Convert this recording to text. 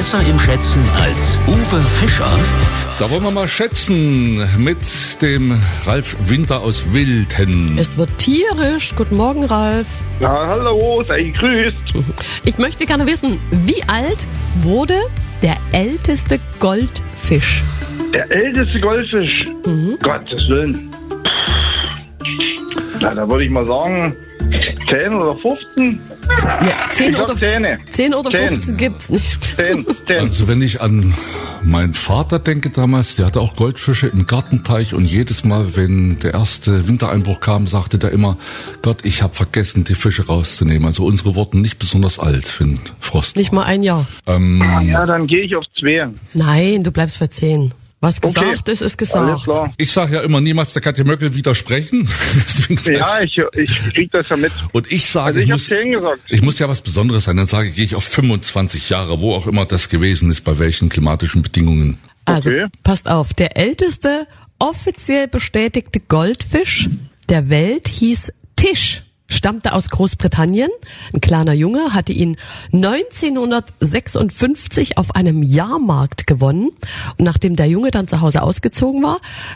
besser im Schätzen als Uwe Fischer? Da wollen wir mal schätzen mit dem Ralf Winter aus Wilthen. Es wird tierisch. Guten Morgen, Ralf. Ja, hallo, sei gegrüßt. Ich möchte gerne wissen, wie alt wurde der älteste Goldfisch? Der älteste Goldfisch? Gottes Willen. Na, da würde ich mal sagen, 10 oder 15? Ja, 10 Ich oder sag 10. 10 oder 10. 15 gibt's nicht. 10. Also wenn ich an meinen Vater denke damals, der hatte auch Goldfische im Gartenteich und jedes Mal, wenn der erste Wintereinbruch kam, sagte der immer, Gott, ich habe vergessen, die Fische rauszunehmen. Also unsere wurden nicht besonders alt, wenn Frost Nicht mal ein Jahr. Ja, dann gehe ich auf 2. Nein, du bleibst bei 10. Was gesagt ist, ist Alles gesagt. klar. Ich sage ja immer niemals der Katja Möckel widersprechen. Deswegen Ja, ich krieg das ja mit. und ich sage, Also ich habe 10 gesagt. ich muss ja was Besonderes sein. Dann sage ich, gehe ich auf 25 Jahre, wo auch immer das gewesen ist, bei welchen klimatischen Bedingungen. Also, Okay. passt auf. Der älteste offiziell bestätigte Goldfisch der Welt hieß Tisch. Stammte aus Großbritannien. Ein kleiner Junge hatte ihn 1956 auf einem Jahrmarkt gewonnen. Und nachdem der Junge dann zu Hause ausgezogen war,